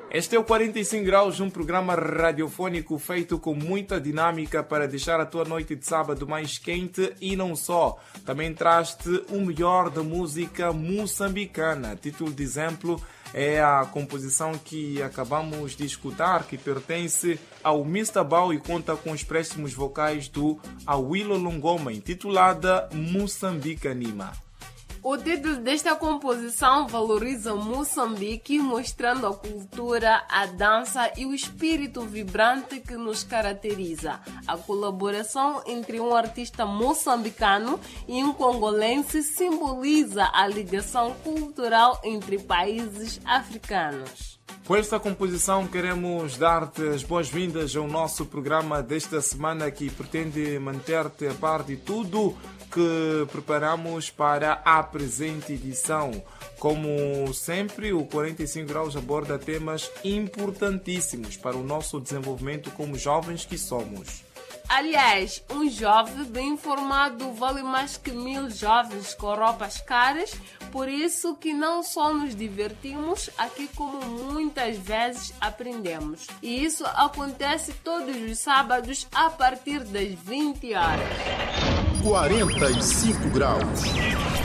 Este é o 45 Graus, um programa radiofônico feito com muita dinâmica para deixar a tua noite de sábado mais quente e não só. Também traz-te o melhor da música moçambicana. Título de exemplo é a composição que acabamos de escutar, que pertence ao Mr. Bau e conta com os préstimos vocais do Awilo Longoma, intitulada Moçambique Anima. O título desta composição valoriza Moçambique, mostrando a cultura, a dança e o espírito vibrante que nos caracteriza. A colaboração entre um artista moçambicano e um congolense simboliza a ligação cultural entre países africanos. Com esta composição queremos dar-te as boas-vindas ao nosso programa desta semana, que pretende manter-te a par de tudo que preparamos para a presente edição. Como sempre, o 45 Graus aborda temas importantíssimos para o nosso desenvolvimento como jovens que somos. Aliás, um jovem bem informado vale mais que 1000 jovens com roupas caras, por isso que não só nos divertimos, aqui como muitas vezes aprendemos. E isso acontece todos os sábados a partir das 20 horas. 45 Graus.